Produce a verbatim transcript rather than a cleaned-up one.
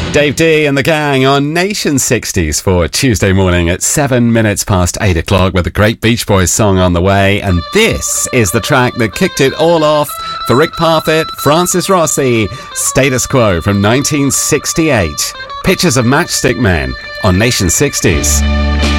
Dave D and the gang on Nation sixties for Tuesday morning at seven minutes past eight o'clock with a great Beach Boys song on the way. And this is the track that kicked it all off for Rick Parfitt, Francis Rossi, Status Quo from nineteen sixty-eight. Pictures of Matchstick Men on Nation sixties.